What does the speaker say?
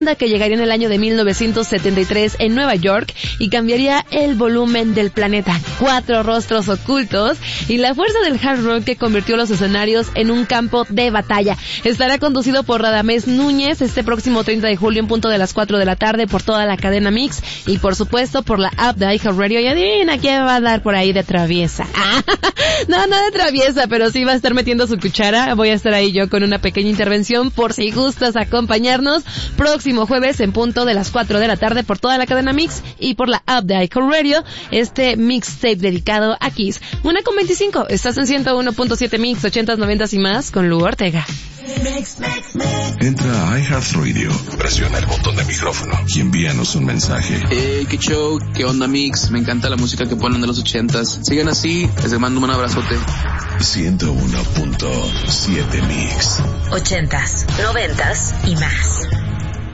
que llegaría en el año de 1973 en Nueva York y cambiaría el volumen del planeta. 4 rostros ocultos y la fuerza del hard rock que convirtió los escenarios en un campo de batalla. Estará conducido por Radamés Núñez este próximo 30 de julio en punto de las 4 de la tarde por toda la cadena Mix y por supuesto por la app de iHeartRadio. Y adivina quién va a dar por ahí de traviesa. No de traviesa, pero sí va a estar metiendo su cuchara. Voy a estar ahí yo con una pequeña intervención por si gustas acompañarnos. Próximo jueves en punto de las 4 de la tarde por toda la cadena Mix y por la app de iHeartRadio, este mixtape dedicado a Kiss. 1:25, estás en 101.7 Mix, 80s, 90s y más con Lu Ortega. Entra a iHeartRadio, presiona el botón de micrófono y envíanos un mensaje. Qué show, qué onda Mix, me encanta la música que ponen de los 80s. Sigan así, les mando un abrazote. 101.7 Mix. 80s, 90s y más.